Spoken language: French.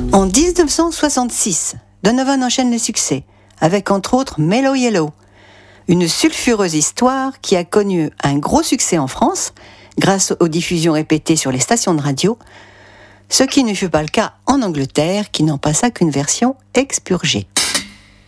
En 1966, Donovan enchaîne les succès, avec entre autres Mellow Yellow, une sulfureuse histoire qui a connu un gros succès en France, grâce aux diffusions répétées sur les stations de radio, ce qui ne fut pas le cas en Angleterre, qui n'en passa qu'une version expurgée.